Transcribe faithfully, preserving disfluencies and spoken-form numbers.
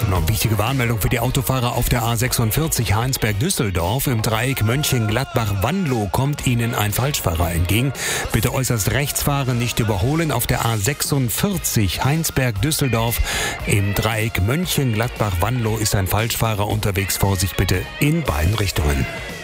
Noch wichtige Warnmeldung für die Autofahrer auf der A sechsundvierzig Heinsberg-Düsseldorf. Im Dreieck Mönchengladbach-Wanlo kommt Ihnen ein Falschfahrer entgegen. Bitte äußerst rechts fahren, nicht überholen. Auf der A sechsundvierzig Heinsberg-Düsseldorf im Dreieck Mönchengladbach-Wanlo ist ein Falschfahrer unterwegs. Vorsicht bitte in beiden Richtungen.